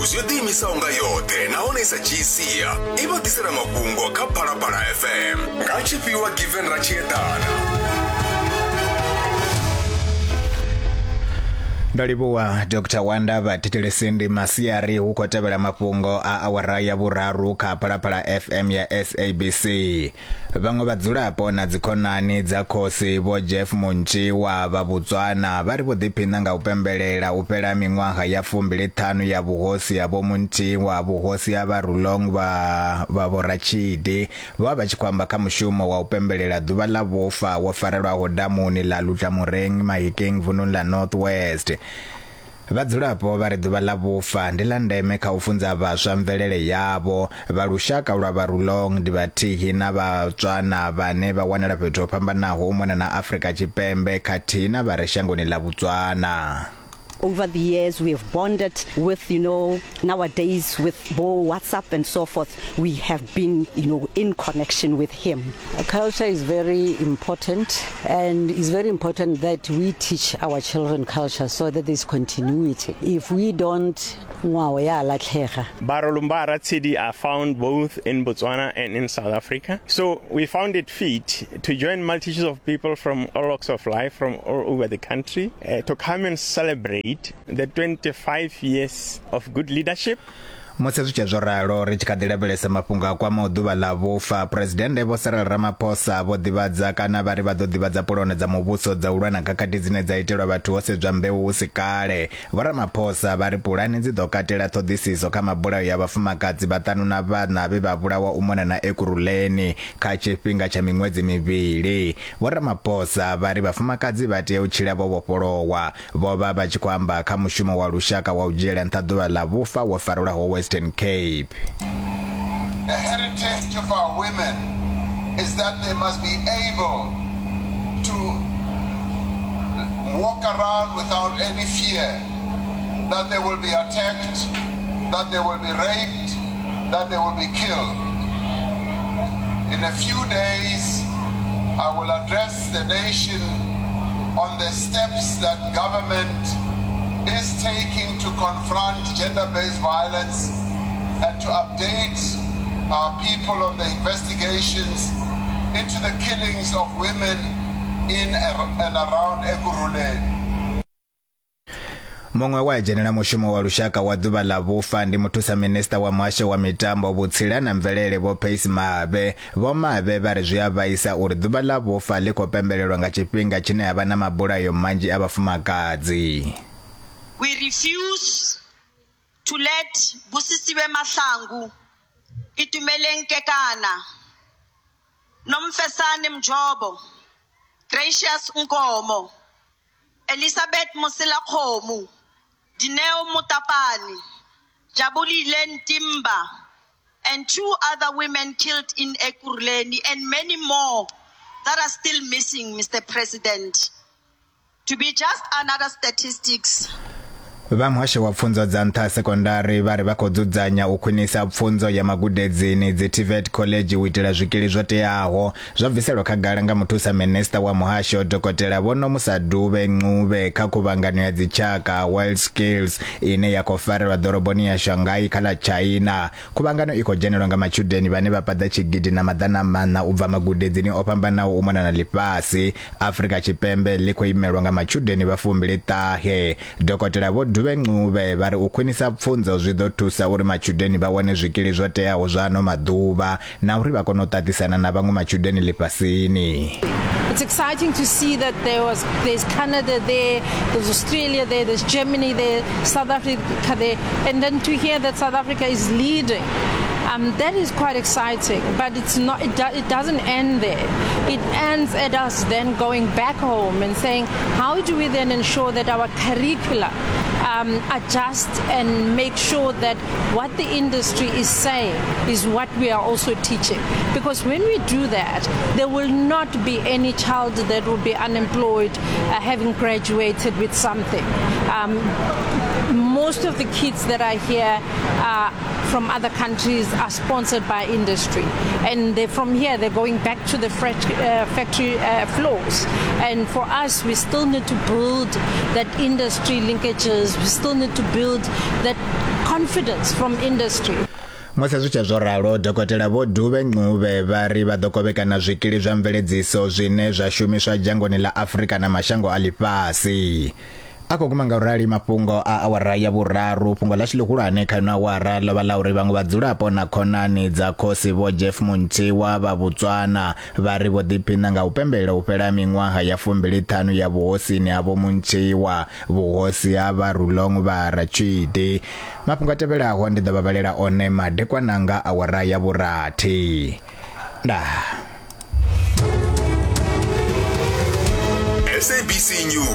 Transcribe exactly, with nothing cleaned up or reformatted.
Usiyotimisa unga yote naonesa jisia iba tisera mabungo ka Parapara F M ngachipiwa given rachietana Ndalibuwa Doctor Wandava Titelesindi Masiari huko tebela mapungo a awaraya buraru ka Parapara F M ya S A B C. Vango badzulapo na dzikonani dza khosi bo Jeff Munchi wa Babutswana bari bodiphinda nga upembelela upela mingwaga ya fumbili thanu ya buhosi ya bo Munchi wa buhosi ya barulong ba baborachidi ba bachikwamba ka mushumo wa upembelela duba la bofa wa farelwa ho damuni la Lutamureng Mahikeng Vunula Northwest. Vadzulapo vari duva la vufa ndila ndeme kha ufunza vaswa mvelele yavo valushaka lwa varulong ndi vatihi na vatswana vane va wanela fhethu ho phambanaho u mona na Afrika Tshipembe khathihi na vari shangoni la Botswana. Over the years, we have bonded with, you know, nowadays with Bo, WhatsApp and so forth. We have been, you know, in connection with him. Culture is very important, and it's very important that we teach our children culture so that there's continuity. If we don't, wow, yeah, like Barolumbara Tsidi are found both in Botswana and in South Africa. So we found it fit to join multitudes of people from all walks of life, from all over the country, uh, to come and celebrate the twenty-five years of good leadership. Motsetso tša zoralo re tšikadilebelesa mapunga kwa moduba la bofa Presidente Bo Cyril Ramaphosa bo divadza kana vari va do divadza polone dza muvhuso dza ulwana kakati dzine dza itelwa vhathu ho sedzwa mbeu hu si kale. Vho Ramaphosa vari pulani dzi ḓo katela ṱhoḓisiso kha mabulayo ya vhafumakadzi vhaṱanu na vhana vhe vha vhulawa u mona na Ekurhuleni kha tshifhinga tsha miṅwedzi mivhili. Vho Ramaphosa vari vhafumakadzi vha tea u tshila vho vhofholowa vho vha vha tshi khou amba kha mushumo wa lushaka wa u dzhiela nṱha ḓuvha la vhufa wo farelwaho Western Cape. The heritage of our women is that they must be able to walk around without any fear that they will be attacked, that they will be raped, that they will be killed. In a few days, I will address the nation on the steps that government is taking to confront gender-based violence and to update our people on the investigations into the killings of women in and around Ekurhuleni. Mongwe wa jenela mushumo wa lushaka wa duba la vufa ndi muthusa minister wa muhasho wa mitambo vhutsila na mvelele Vho Pace Mabe. Vho Mabe vari zwi a vhaisa uri duba la vufa ḽi khou pembelelwa nga tshifhinga tshine havha na mabulayo manzhi a vhafumakadzi. We refuse to let Busisiwe Mahlangu, Itumeleng Kekana, Nomfesane Mjobo, Gracious Nkomo, Elizabeth Mosela Khomu, Dineo Mutapani, Jabulile Ntimba, and two other women killed in Ekurhuleni, and many more that are still missing, Mister President, to be just another statistics. Va muhasho wa pfunzo dza nṱha sekondari vari vha khou dzudzanya u khwinisa pfunzo ya magudedzini dzi T V E T college u itela zwikili zwo teaho zwa bviselwa khagala nga muthusa minister wa muhasho Dokotela Vho Nomusadube Ncube kha khuvhangano ya dzitshaka World Skills ine ya khou farelwa ḓoroboni ya Shanghai kha ḽa China. Khuvhangano i khou dzhenelwa nga matshudeni vhane vha paḓa tshigidi na maḓana maṋa u bva magudedzini o fhambanaho u mona na ḽifhasi. Afrika Tshipembe ḽi khou imelwa nga matshudeni vha fumbili ṱahe. Dokotela Vho Dube Ncube vari u khwinisa pfunzo zwi ḓo thusa uri matshudeni vha wane zwikili zwo teaho zwa ano maḓuvha na uri vha kone u ṱaṱisana na vhaṅwe matshudeni ḽifhasini. It's exciting to see that there was there's Canada there, there's Australia there, there's Germany there, South Africa there, and then to hear that South Africa is leading. Um, that is quite exciting, but it's not. It, do, it doesn't end there. It ends at us then going back home and saying, how do we then ensure that our curricula um, adjust and make sure that what the industry is saying is what we are also teaching? Because when we do that, there will not be any child that will be unemployed uh, having graduated with something. Um, most of the kids that are here are from other countries are sponsored by industry, and they're from here they're going back to the uh, factory uh, floors, and for us we still need to build that industry linkages, we still need to build that confidence from industry. Musi zwi tshi zwo ralo dokotela vho Dube Ncube vha ri vha ḓo kovhekana zwikili zwa mveledziso zwine zwa shumiswa dzhangoni ḽa Afrika na mashango a ḽifhasi. Ako kuma nga urali mafhungo a awara ya vhuraru fhungo ḽa tshilihulwane kha no awara ḽo vha ḽa uri vhaṅwe vhadzulapo na khonani dza khosi vho Jeff Muntiwa vha Botswana vha ri vho ḓiphina nga u pembelela u fhela miṅwaha ya fumbili ṱhanu ya vhuhosini havho Muntiwa vhuhosi ha vha Rulong vha Ratshidi. Mafhungo a tevhelaho ndi ḓo vha vhalela one madekwananga awara ya vhurathi. Nda S A B C News